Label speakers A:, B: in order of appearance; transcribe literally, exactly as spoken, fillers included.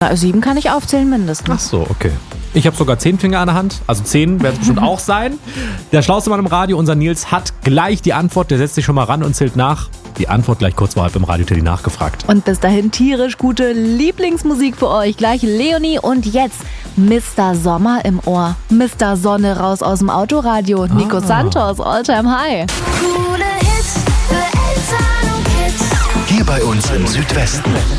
A: Na, sieben kann ich aufzählen mindestens.
B: Ach so, okay. Ich habe sogar zehn Finger an der Hand, also zehn werden es bestimmt auch sein. Der schlauste Mann im Radio, unser Nils, hat gleich die Antwort. Der setzt sich schon mal ran und zählt nach. Die Antwort gleich kurz vor halb im Radio-Teddy nachgefragt.
A: Und bis dahin tierisch gute Lieblingsmusik für euch. Gleich Leonie und jetzt Mister Sommer im Ohr. Mister Sonne raus aus dem Autoradio. Nico ah. Santos, Alltime High.
C: Coole Hits für Eltern und Kids.
D: Hier bei uns im Südwesten.